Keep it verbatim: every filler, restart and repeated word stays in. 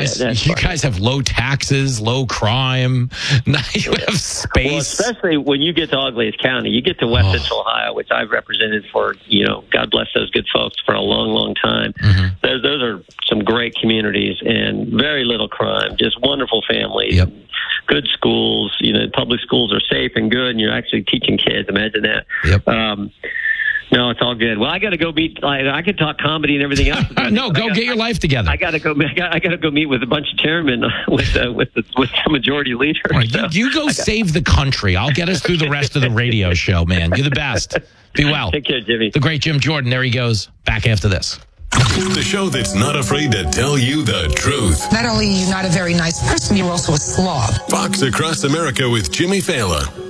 guys, Yeah, you fun. guys have low taxes, low crime. Now you have space. Well, especially when you get to Auglaize County, you get to West Oh. Central Ohio, which I've represented for, you know, God bless those good folks for a long, long time. Mm-hmm. Those, those are some great communities and very little crime, just wonderful families, Yep. good schools. You know, public schools are safe and good, and you're actually teaching kids. Imagine that. Yep. Um, no, it's all good. Well, I got to go meet. Like, I could talk comedy and everything else. No, go gotta, get your life together. I got to go. I got, I got to go meet with a bunch of chairmen with uh, with the with the majority leader. All right, so. you, you go save the country. I'll get us through the rest of the radio show, man. You're the best. Be well. Take care, Jimmy. The great Jim Jordan. There he goes. Back after this. The show that's not afraid to tell you the truth. Not only are you not a very nice person, you're also a slob. Fox Across America with Jimmy Fallon.